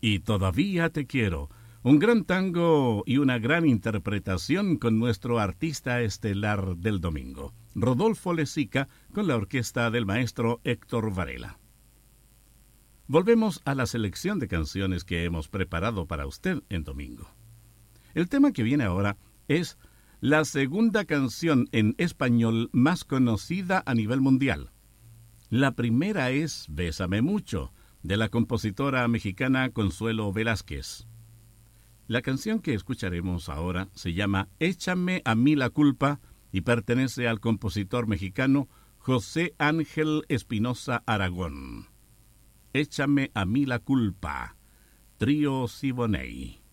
Y todavía te quiero. Un gran tango y una gran interpretación con nuestro artista estelar del domingo, Rodolfo Lezica, con la orquesta del maestro Héctor Varela. Volvemos a la selección de canciones que hemos preparado para usted en domingo. El tema que viene ahora es la segunda canción en español más conocida a nivel mundial. La primera es Bésame Mucho, de la compositora mexicana Consuelo Velázquez. La canción que escucharemos ahora se llama Échame a mí la culpa y pertenece al compositor mexicano José Ángel Espinosa Aragón. Échame a mí la culpa, Trío Siboney.